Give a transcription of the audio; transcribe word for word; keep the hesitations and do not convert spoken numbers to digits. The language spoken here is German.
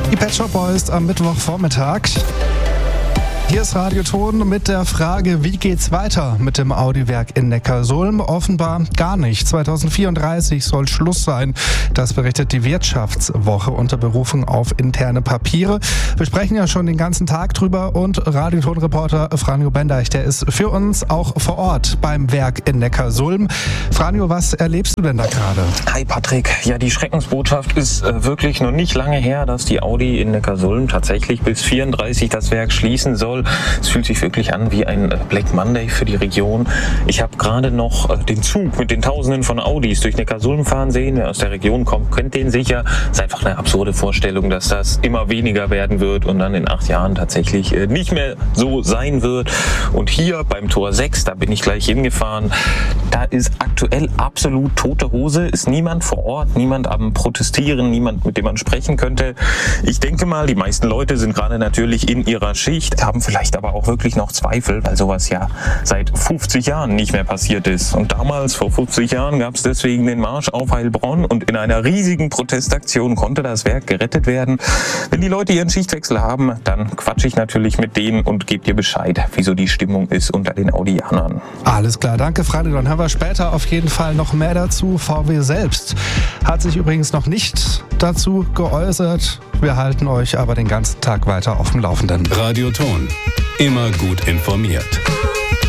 Die Pet Shop Boys am Mittwochvormittag. Hier ist Radioton mit der Frage, wie geht's weiter mit dem Audi-Werk in Neckarsulm? Offenbar gar nicht. zwanzig vierunddreißig soll Schluss sein. Das berichtet die Wirtschaftswoche unter Berufung auf interne Papiere. Wir sprechen ja schon den ganzen Tag drüber und Radioton-Reporter Franjo Bendeich, der ist für uns auch vor Ort beim Werk in Neckarsulm. Franjo, was erlebst du denn da gerade? Hi Patrick. Ja, die Schreckensbotschaft ist äh, wirklich noch nicht lange her, dass die Audi in Neckarsulm tatsächlich bis vierunddreißig das Werk schließen soll. Es fühlt sich wirklich an wie ein Black Monday für die Region. Ich habe gerade noch den Zug mit den Tausenden von Audis durch Neckarsulm fahren sehen. Wer aus der Region kommt, kennt den sicher. Es ist einfach eine absurde Vorstellung, dass das immer weniger werden wird und dann in acht Jahren tatsächlich nicht mehr so sein wird. Und hier beim Tor sechs, da bin ich gleich hingefahren, da ist aktuell absolut tote Hose. Ist niemand vor Ort, niemand am Protestieren, niemand, mit dem man sprechen könnte. Ich denke mal, die meisten Leute sind gerade natürlich in ihrer Schicht, haben vielleicht aber auch wirklich noch Zweifel, weil sowas ja seit fünfzig Jahren nicht mehr passiert ist. Und damals, vor fünfzig Jahren, gab es deswegen den Marsch auf Heilbronn und in einer riesigen Protestaktion konnte das Werk gerettet werden. Wenn die Leute ihren Schichtwechsel haben, dann quatsche ich natürlich mit denen und gebe dir Bescheid, wieso die Stimmung ist unter den Audianern. Alles klar, danke Franjo. Dann hören wir später auf jeden Fall noch mehr dazu. V W selbst hat sich übrigens noch nicht dazu geäußert. Wir halten euch aber den ganzen Tag weiter auf dem Laufenden. Radioton. Immer gut informiert.